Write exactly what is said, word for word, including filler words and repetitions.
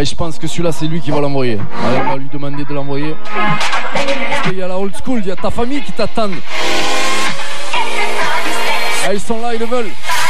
Allez, je pense que celui-là, c'est lui qui va l'envoyer. Allez, on va lui demander de l'envoyer. Parce qu'il y a la old school, il y a ta famille qui t'attend. Ah, ils sont là, ils le veulent.